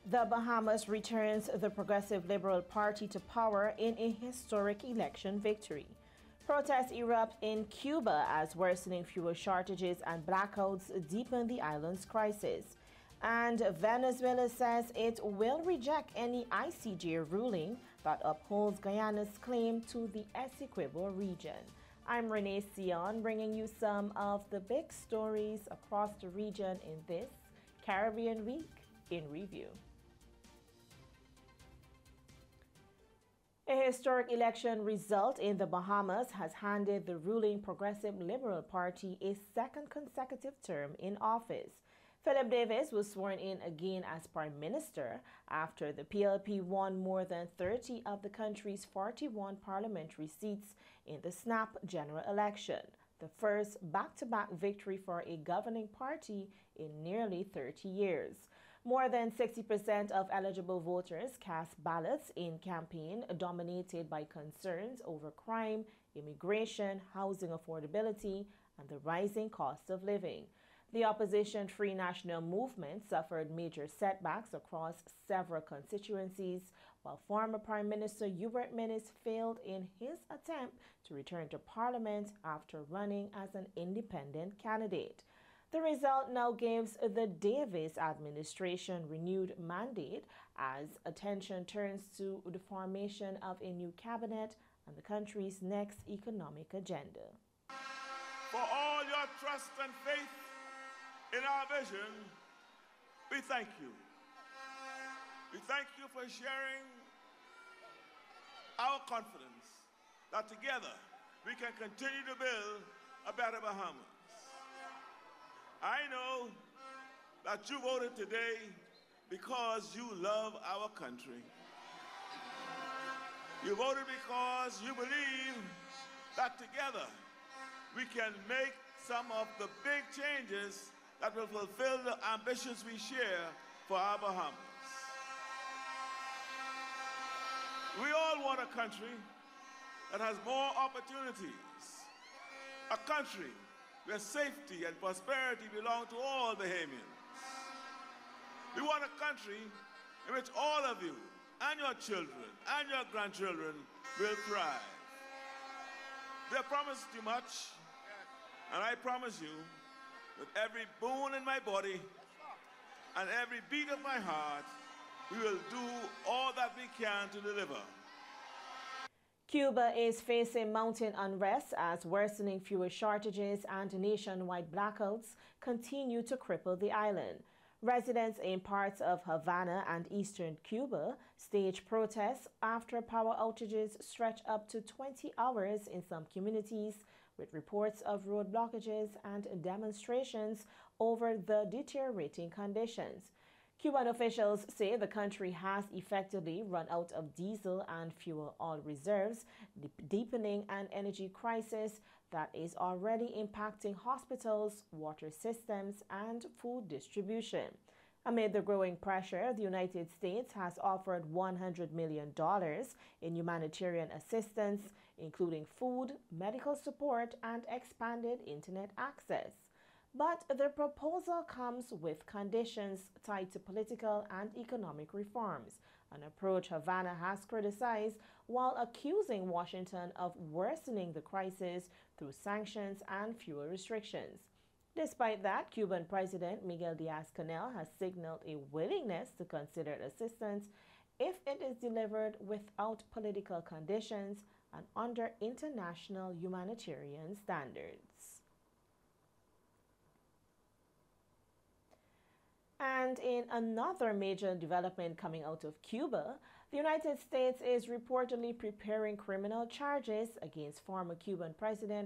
The Bahamas returns the Progressive Liberal Party to power in a historic election victory. Protests erupt in Cuba as worsening fuel shortages and blackouts deepen the island's crisis. And Venezuela says it will reject any ICJ ruling that upholds Guyana's claim to the Essequibo region. I'm Renee Sion, bringing you some of the big stories across the region in this Caribbean Week in Review. A historic election result in the Bahamas has handed the ruling Progressive Liberal Party a second consecutive term in office. Philip Davis was sworn in again as Prime Minister after the PLP won more than 30 of the country's 41 parliamentary seats in the snap general election, the first back-to-back victory for a governing party in nearly 30 years. More than 60% of eligible voters cast ballots in a campaign dominated by concerns over crime, immigration, housing affordability, and the rising cost of living. The opposition Free National Movement suffered major setbacks across several constituencies, while former Prime Minister Hubert Minnis failed in his attempt to return to Parliament after running as an independent candidate. The result now gives the Davis administration renewed mandate as attention turns to the formation of a new cabinet and the country's next economic agenda. For all your trust and faith in our vision, we thank you. We thank you for sharing our confidence that together we can continue to build a better Bahamas. I know that you voted today because you love our country. You voted because you believe that together we can make some of the big changes that will fulfill the ambitions we share for our Bahamas. We all want a country that has more opportunities, a country where safety and prosperity belong to all Bahamians. We want a country in which all of you and your children and your grandchildren will thrive. We have promised you much, and I promise you, with every bone in my body and every beat of my heart, we will do all that we can to deliver. Cuba is facing mounting unrest as worsening fuel shortages and nationwide blackouts continue to cripple the island. Residents in parts of Havana and eastern Cuba staged protests after power outages stretch up to 20 hours in some communities, with reports of road blockages and demonstrations over the deteriorating conditions. Cuban officials say the country has effectively run out of diesel and fuel oil reserves, deepening an energy crisis that is already impacting hospitals, water systems, and food distribution. Amid the growing pressure, the United States has offered $100 million in humanitarian assistance, including food, medical support, and expanded internet access. But the proposal comes with conditions tied to political and economic reforms, an approach Havana has criticized while accusing Washington of worsening the crisis through sanctions and fuel restrictions. Despite that, Cuban President Miguel Diaz-Canel has signaled a willingness to consider assistance if it is delivered without political conditions and under international humanitarian standards. And in another major development coming out of Cuba, the United States is reportedly preparing criminal charges against former Cuban President